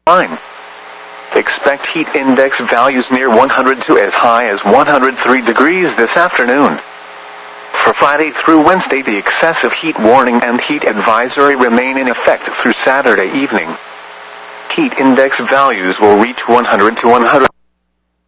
line. Expect heat index values near 100 to as high as 103 degrees this afternoon. For Friday through Wednesday, the excessive heat warning and heat advisory remain in effect through Saturday evening. Heat index values will reach 100 to 100.